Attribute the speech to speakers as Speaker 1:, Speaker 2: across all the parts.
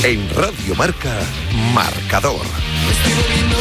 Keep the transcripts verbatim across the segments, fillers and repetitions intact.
Speaker 1: En Radio Marca, Marcador.
Speaker 2: Estoy volviendo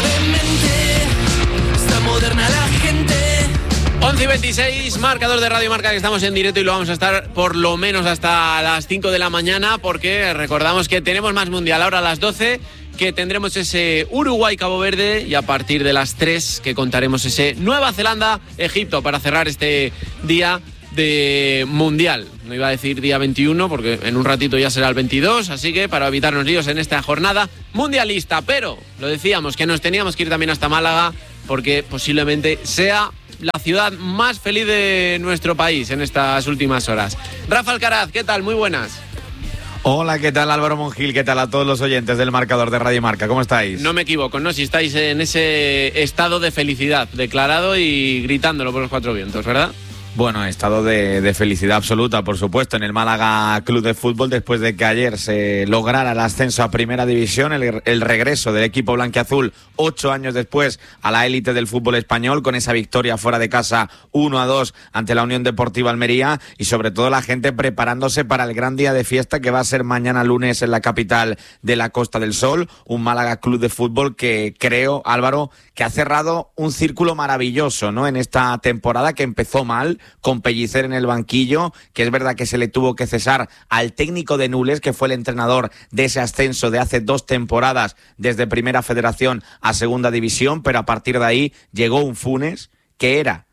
Speaker 2: demente, está moderna la gente.
Speaker 3: once y veintiséis, marcador de Radio Marca, que estamos en directo y lo vamos a estar por lo menos hasta las cinco de la mañana, porque recordamos que tenemos más mundial ahora a las doce, que tendremos ese Uruguay-Cabo Verde y a partir de las tres que contaremos ese Nueva Zelanda-Egipto para cerrar este día de mundial. No iba a decir día veintiuno porque en un ratito ya será el veintidós, así que para evitarnos líos en esta jornada mundialista, pero lo decíamos que nos teníamos que ir también hasta Málaga porque posiblemente sea la ciudad más feliz de nuestro país en estas últimas horas. Rafa Alcaraz, ¿qué tal? Muy buenas.
Speaker 4: Hola, ¿qué tal Álvaro Monjil? ¿Qué tal a todos los oyentes del marcador de Radio Marca? ¿Cómo estáis?
Speaker 3: No me equivoco, ¿no? Si estáis en ese estado de felicidad, declarado y gritándolo por los cuatro vientos, ¿verdad?
Speaker 4: Bueno, estado de, de felicidad absoluta, por supuesto, en el Málaga Club de Fútbol, después de que ayer se lograra el ascenso a Primera División, el, el regreso del equipo blanquiazul ocho años después a la élite del fútbol español, con esa victoria fuera de casa uno a dos ante la Unión Deportiva Almería, y sobre todo la gente preparándose para el gran día de fiesta que va a ser mañana lunes en la capital de la Costa del Sol. Un Málaga Club de Fútbol que creo, Álvaro, que ha cerrado un círculo maravilloso, ¿no? En esta temporada que empezó mal, con Pellicer en el banquillo, que es verdad que se le tuvo que cesar al técnico de Nules, que fue el entrenador de ese ascenso de hace dos temporadas desde Primera Federación a Segunda División, pero a partir de ahí llegó un Funes, que era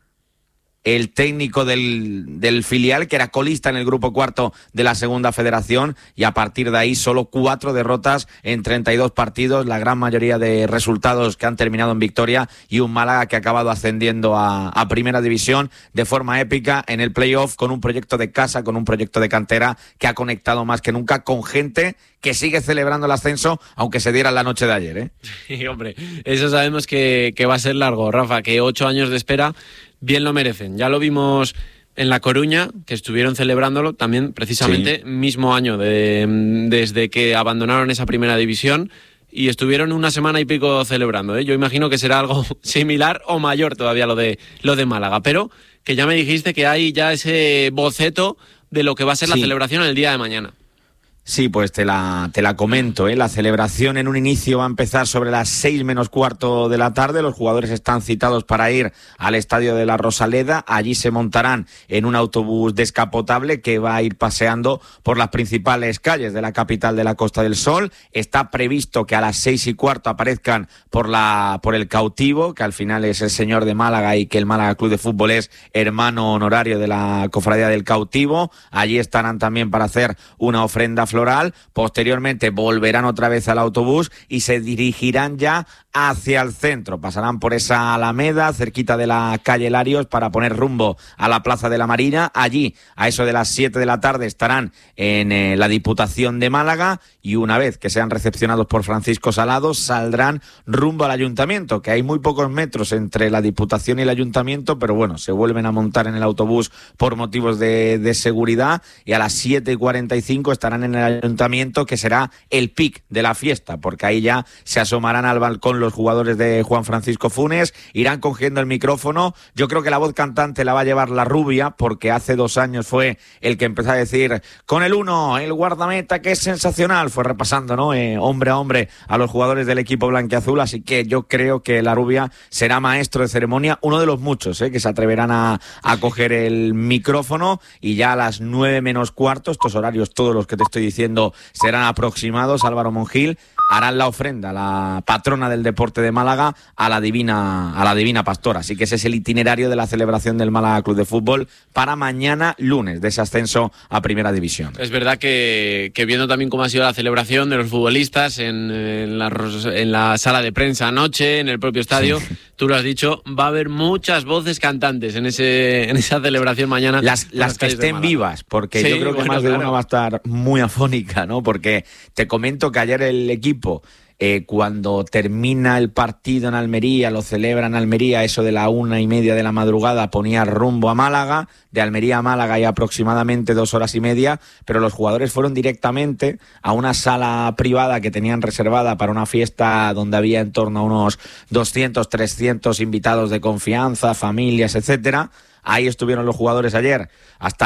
Speaker 4: el técnico del, del filial, que era colista en el grupo cuarto de la Segunda Federación, y a partir de ahí solo cuatro derrotas en treinta y dos partidos, la gran mayoría de resultados que han terminado en victoria, y un Málaga que ha acabado ascendiendo a, a Primera División de forma épica en el playoff, con un proyecto de casa, con un proyecto de cantera que ha conectado más que nunca con gente que sigue celebrando el ascenso, aunque se diera la noche de ayer, ¿eh?
Speaker 3: Sí, hombre, eso sabemos que, que va a ser largo, Rafa, que ocho años de espera bien lo merecen. Ya lo vimos en La Coruña, que estuvieron celebrándolo también precisamente sí. mismo año de, desde que abandonaron esa Primera División, y estuvieron una semana y pico celebrando, ¿eh? Yo imagino que será algo similar o mayor todavía lo de, lo de Málaga, pero que ya me dijiste que hay ya ese boceto de lo que va a ser sí. la celebración el día de mañana.
Speaker 4: Sí, pues te la, te la comento, ¿eh? La celebración en un inicio va a empezar sobre las seis menos cuarto de la tarde. Los jugadores están citados para ir al estadio de la Rosaleda. Allí se montarán en un autobús descapotable que va a ir paseando por las principales calles de la capital de la Costa del Sol. Está previsto que a las seis y cuarto aparezcan por la, por el cautivo, que al final es el señor de Málaga y que el Málaga Club de Fútbol es hermano honorario de la Cofradía del Cautivo. Allí estarán también para hacer una ofrenda floral. Posteriormente volverán otra vez al autobús y se dirigirán ya hacia el centro. Pasarán por esa alameda cerquita de la calle Larios para poner rumbo a la Plaza de la Marina. Allí, a eso de las siete de la tarde, estarán en eh, la Diputación de Málaga, y una vez que sean recepcionados por Francisco Salado, saldrán rumbo al Ayuntamiento, que hay muy pocos metros entre la Diputación y el Ayuntamiento, pero bueno, se vuelven a montar en el autobús por motivos de, de seguridad, y a las siete y cuarenta y cinco estarán en el Ayuntamiento, que será el pic de la fiesta, porque ahí ya se asomarán al balcón los jugadores de Juan Francisco Funes, irán cogiendo el micrófono. Yo creo que la voz cantante la va a llevar la Rubia, porque hace dos años fue el que empezó a decir con el uno, el guardameta, que es sensacional, fue repasando, ¿no? Eh, hombre a hombre a los jugadores del equipo blanquiazul, así que yo creo que la Rubia será maestro de ceremonia, uno de los muchos eh, que se atreverán a, a coger el micrófono, y ya a las nueve menos cuarto, estos horarios todos los que te estoy diciendo serán aproximados, Álvaro Monjil, harán la ofrenda, la patrona del deporte de Málaga, a la divina, a la divina Pastora. Así que ese es el itinerario de la celebración del Málaga Club de Fútbol para mañana lunes, de ese ascenso a Primera División.
Speaker 3: Es verdad que, que viendo también cómo ha sido la celebración de los futbolistas en, en, la, en la sala de prensa anoche, en el propio estadio, sí. Tú lo has dicho, va a haber muchas voces cantantes en ese en esa celebración mañana.
Speaker 4: Las, las que estén vivas, porque sí, yo creo que bueno, más de claro. una va a estar muy afónica, ¿no? Porque te comento que ayer el equipo, eh, cuando termina el partido en Almería, lo celebra en Almería, eso de la una y media de la madrugada, ponía rumbo a Málaga, de Almería a Málaga hay aproximadamente dos horas y media, pero los jugadores fueron directamente a una sala privada que tenían reservada para una fiesta donde había en torno a unos doscientos, trescientos invitados de confianza, familias, etcétera. Ahí estuvieron los jugadores ayer hasta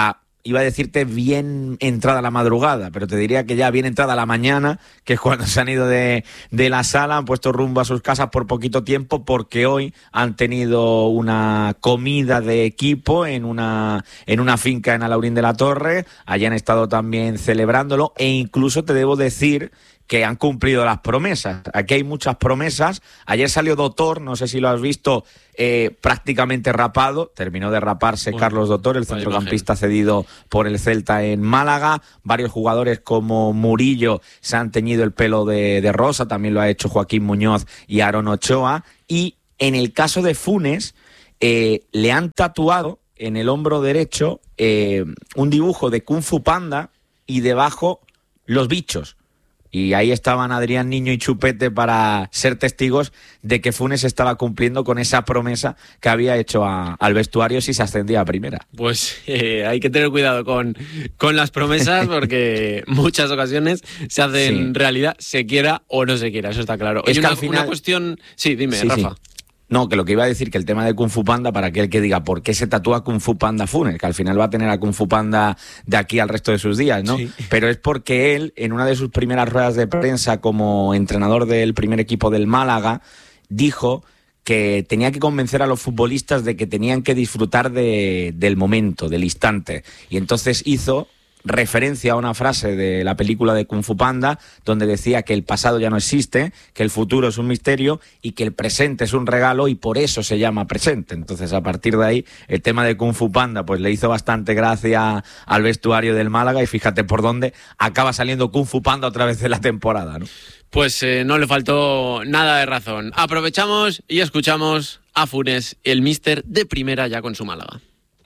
Speaker 4: iba a decirte bien entrada la madrugada, pero te diría que ya bien entrada la mañana, que es cuando se han ido de, de la sala, han puesto rumbo a sus casas por poquito tiempo, porque hoy han tenido una comida de equipo en una, en una finca en Alaurín de la Torre. Allí han estado también celebrándolo, e incluso te debo decir que han cumplido las promesas. Aquí hay muchas promesas. Ayer salió Doctor, no sé si lo has visto, eh, prácticamente rapado. Terminó de raparse bueno, Carlos Doctor, el centrocampista cedido por el Celta en Málaga. Varios jugadores como Murillo se han teñido el pelo de, de rosa, también lo ha hecho Joaquín Muñoz y Aaron Ochoa. Y en el caso de Funes, eh, le han tatuado en el hombro derecho eh, un dibujo de Kung Fu Panda y debajo los bichos. Y ahí estaban Adrián Niño y Chupete para ser testigos de que Funes estaba cumpliendo con esa promesa que había hecho a, al vestuario si se ascendía a primera.
Speaker 3: Pues eh, hay que tener cuidado con, con las promesas, porque muchas ocasiones se hacen sí. realidad, se quiera o no se quiera, eso está claro. Es Oye, que una, al final... una cuestión... Sí, dime, sí, Rafa. Sí.
Speaker 4: No, que lo que iba a decir, que el tema de Kung Fu Panda, para aquel que diga por qué se tatúa Kung Fu Panda Funes, que al final va a tener a Kung Fu Panda de aquí al resto de sus días, ¿no? Sí. Pero es porque él, en una de sus primeras ruedas de prensa como entrenador del primer equipo del Málaga, dijo que tenía que convencer a los futbolistas de que tenían que disfrutar de, del momento, del instante. Y entonces hizo referencia a una frase de la película de Kung Fu Panda, donde decía que el pasado ya no existe, que el futuro es un misterio y que el presente es un regalo, y por eso se llama presente. Entonces, a partir de ahí, el tema de Kung Fu Panda pues le hizo bastante gracia al vestuario del Málaga, y fíjate por dónde acaba saliendo Kung Fu Panda otra vez de la temporada, ¿no?
Speaker 3: Pues eh, no le faltó nada de razón. Aprovechamos y escuchamos a Funes, el míster de primera ya con su Málaga.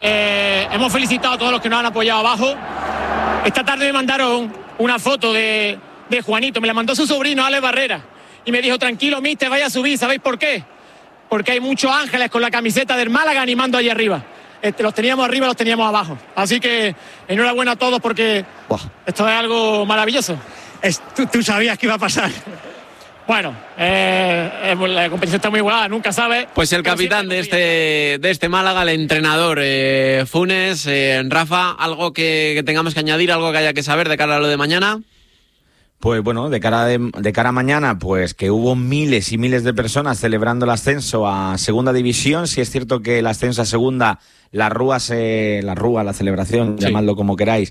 Speaker 5: Eh, hemos felicitado a todos los que nos han apoyado abajo. Esta tarde me mandaron una foto de, de Juanito, me la mandó su sobrino Alex Barrera, y me dijo: tranquilo, mister, vaya a subir. ¿Sabéis por qué? Porque hay muchos ángeles con la camiseta del Málaga animando allá arriba. Este, los teníamos arriba, los teníamos abajo. Así que enhorabuena a todos, porque wow, esto es algo maravilloso. Es, tú, tú sabías que iba a pasar. Bueno, eh, la competición está muy igualada, nunca sabes.
Speaker 3: Pues el capitán de este, de este Málaga, el entrenador eh, Funes. eh, Rafa, ¿algo que, que tengamos que añadir, algo que haya que saber de cara a lo de mañana?
Speaker 4: Pues bueno, de cara, de, de cara a mañana, pues que hubo miles y miles de personas celebrando el ascenso a Segunda División. Sí es cierto que el ascenso a Segunda, la rúa, se, la rúa, la celebración, sí, llamadlo como queráis,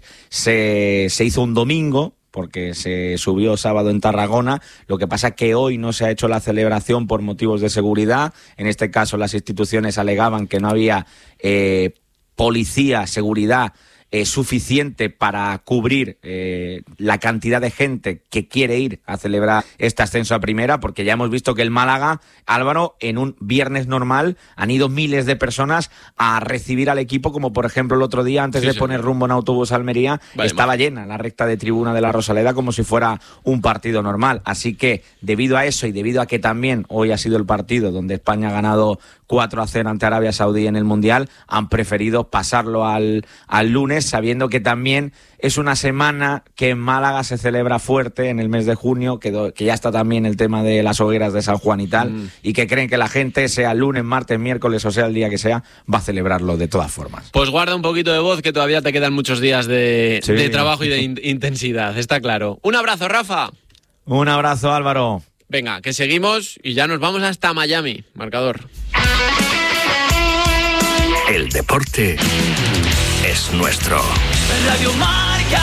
Speaker 4: se, se hizo un domingo, porque se subió sábado en Tarragona. Lo que pasa es que hoy no se ha hecho la celebración por motivos de seguridad. En este caso, las instituciones alegaban que no había eh, policía, seguridad eh, suficiente para cubrir eh, la cantidad de gente que quiere ir a celebrar este ascenso a primera, porque ya hemos visto que el Málaga, Álvaro, en un viernes normal han ido miles de personas a recibir al equipo, como por ejemplo el otro día, antes sí, de sí. poner rumbo en autobús a Almería, vale, estaba vale. llena la recta de tribuna de la Rosaleda como si fuera un partido normal. Así que debido a eso, y debido a que también hoy ha sido el partido donde España ha ganado cuatro a cero ante Arabia Saudí en el Mundial, han preferido pasarlo al, al lunes, sabiendo que también es una semana que en Málaga se celebra fuerte en el mes de junio, que, do, que ya está también el tema de las hogueras de San Juan y tal, mm. y que creen que la gente, sea lunes, martes, miércoles o sea el día que sea, va a celebrarlo de todas formas.
Speaker 3: Pues guarda un poquito de voz, que todavía te quedan muchos días de, sí. de trabajo y de in- intensidad, está claro. Un abrazo, Rafa.
Speaker 4: Un abrazo, Álvaro.
Speaker 3: Venga, que seguimos y ya nos vamos hasta Miami. Marcador.
Speaker 1: El deporte es nuestro.
Speaker 2: Radio Marca.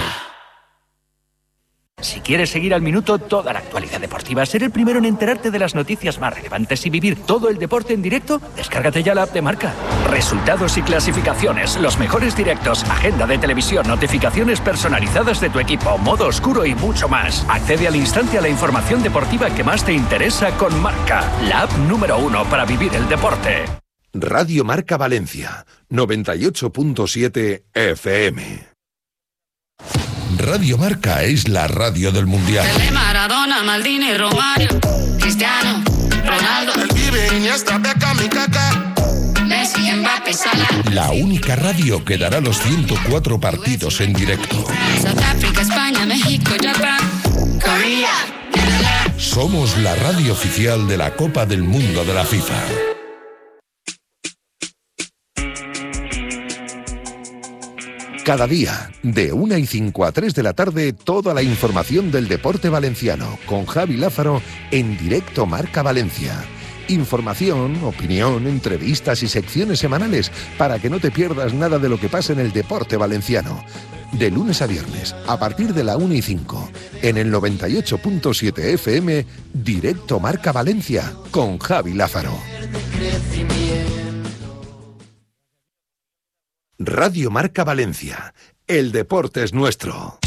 Speaker 6: Si quieres seguir al minuto toda la actualidad deportiva, ser el primero en enterarte de las noticias más relevantes y vivir todo el deporte en directo, descárgate ya la app de Marca. Resultados y clasificaciones, los mejores directos, agenda de televisión, notificaciones personalizadas de tu equipo, modo oscuro y mucho más. Accede al instante a la información deportiva que más te interesa con Marca, la app número uno para vivir el deporte.
Speaker 1: Radio Marca Valencia, noventa y ocho punto siete F M. Radio Marca es la radio del Mundial.
Speaker 2: Maradona, Maldini, Romario, Cristiano, Ronaldo, Iniesta, Beckham y Kaká, Messi, Mbappé, Salah.
Speaker 1: La única radio que dará los ciento cuatro partidos en directo.
Speaker 2: South Africa, España, México, Japón, Corea, Canadá.
Speaker 1: Somos la radio oficial de la Copa del Mundo de la FIFA. Cada día, de una y cinco a tres de la tarde, toda la información del deporte valenciano, con Javi Lázaro, en directo Marca Valencia. Información, opinión, entrevistas y secciones semanales, para que no te pierdas nada de lo que pasa en el deporte valenciano. De lunes a viernes, a partir de la una y cinco, en el noventa y ocho punto siete F M, directo Marca Valencia, con Javi Lázaro. Radio Marca Valencia. El deporte es nuestro.